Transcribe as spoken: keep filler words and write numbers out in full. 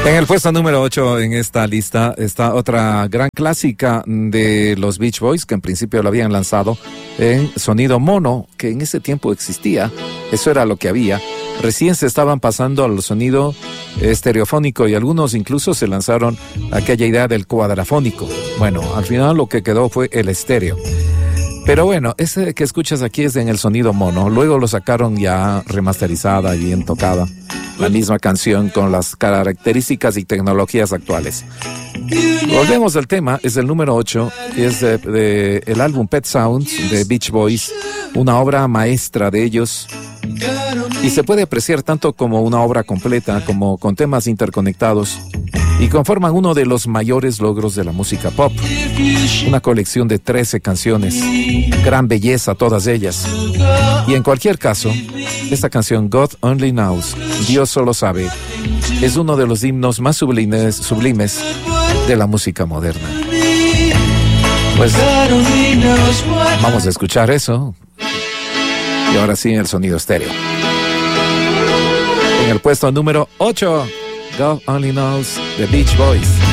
En el puesto número ocho en esta lista está otra gran clásica de los Beach Boys, que en principio lo habían lanzado en sonido mono, que en ese tiempo existía. Eso era lo que había. Recién se estaban pasando al sonido estereofónico y algunos incluso se lanzaron aquella idea del cuadrafónico. Bueno, al final lo que quedó fue el estéreo. Pero bueno, ese que escuchas aquí es en el sonido mono. Luego lo sacaron ya remasterizada y bien tocada. La misma canción con las características y tecnologías actuales. Volvemos al tema, es el número ocho, es de, de el álbum Pet Sounds de Beach Boys, una obra maestra de ellos. Y se puede apreciar tanto como una obra completa, como con temas interconectados, y conforman uno de los mayores logros de la música pop. Una colección de trece canciones, gran belleza todas ellas. Y en cualquier caso, esta canción God Only Knows, Dios solo sabe, es uno de los himnos más sublimes, sublimes de la música moderna. Pues vamos a escuchar eso. Y ahora sí, el sonido estéreo. En el puesto número ocho, God Only Knows, The Beach Boys.